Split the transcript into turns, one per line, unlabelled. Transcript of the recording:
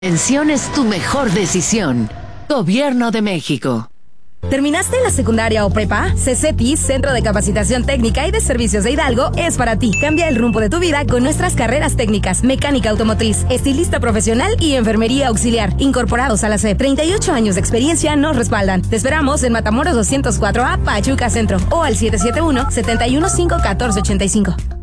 Pensión es tu mejor decisión. Gobierno de México.
¿Terminaste la secundaria o prepa? CCT, Centro de Capacitación Técnica y de Servicios de Hidalgo, es para ti. Cambia el rumbo de tu vida con nuestras carreras técnicas: mecánica automotriz, estilista profesional y enfermería auxiliar. Incorporados a la SEP. 38 años de experiencia nos respaldan. Te esperamos en Matamoros 204A, Pachuca Centro, o al 771-715-1485.